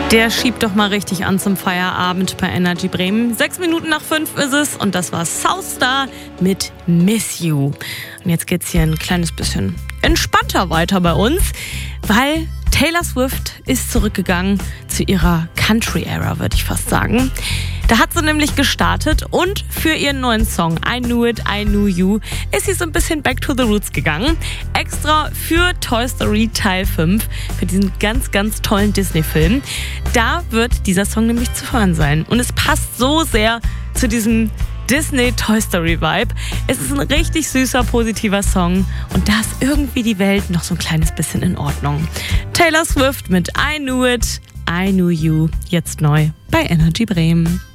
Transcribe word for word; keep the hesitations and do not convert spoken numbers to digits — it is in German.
Der schiebt doch mal richtig an zum Feierabend bei Energy Bremen. Sechs Minuten nach fünf ist es und das war Southstar mit Miss You. Und jetzt geht's hier ein kleines bisschen entspannter weiter bei uns, weil Taylor Swift ist zurückgegangen zu ihrer Country-Era, würde ich fast sagen. Da hat sie nämlich gestartet und für ihren neuen Song I Knew It, I Knew You ist sie so ein bisschen back to the roots gegangen. Extra für Toy Story Teil fünf, für diesen ganz, ganz tollen Disney-Film. Da wird dieser Song nämlich zu hören sein. Und es passt so sehr zu diesem Disney-Toy Story-Vibe. Es ist ein richtig süßer, positiver Song und da ist irgendwie die Welt noch so ein kleines bisschen in Ordnung. Taylor Swift mit I Knew It, I Knew You, jetzt neu bei Energy Bremen.